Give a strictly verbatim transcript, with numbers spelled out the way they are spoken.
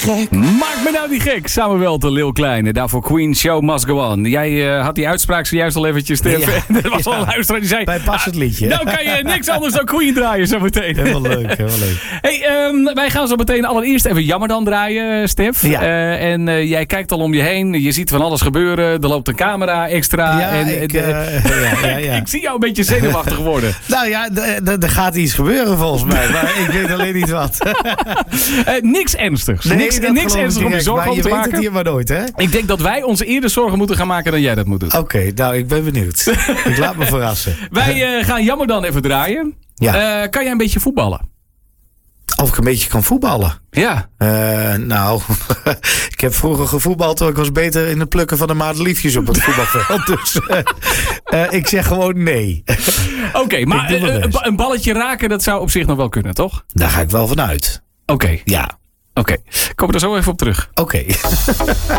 gek. Maak me nou niet gek. Samuel de Lil Kleine. Daarvoor Queen Show Must Go On. Jij uh, had die uitspraak zojuist al eventjes. Stef. Ja, er was ja. al een luisteraar die zei... Bij pas het liedje. Nou kan je niks anders dan Queen draaien zo meteen. Helemaal leuk, helemaal leuk. Hey, um, wij gaan zo meteen allereerst even Jammer dan draaien, Stef. Ja. Uh, en uh, jij kijkt al om je heen. Je ziet van alles gebeuren. Er loopt een camera extra. Ja, en, ik, uh, uh, ja, ja, ja. ik zie jou een beetje zenuwachtig worden. Nou ja, er gaat iets gebeuren volgens mij. Maar ik weet alleen niet wat. uh, niks ernstigs. Nee, niks dat niks ernstigs om je zorgen maar over je te weet maken. het hier maar nooit, hè? Ik denk dat wij ons eerder zorgen moeten gaan maken dan jij dat moet doen. Oké, okay, nou, ik ben benieuwd. Ik laat me verrassen. Wij uh, gaan Jammer dan even draaien. Ja. Uh, kan jij een beetje voetballen? Of ik een beetje kan voetballen? Ja. Uh, nou, ik heb vroeger gevoetbald. Toen ik was beter in het plukken van de maatliefjes op het voetbalveld. Dus uh, uh, ik zeg gewoon nee. Oké, okay, maar uh, een balletje raken, dat zou op zich nog wel kunnen, toch? Daar ga ik wel van uit. Oké. Ja. Oké, okay. Komen we er zo even op terug. Oké. Okay.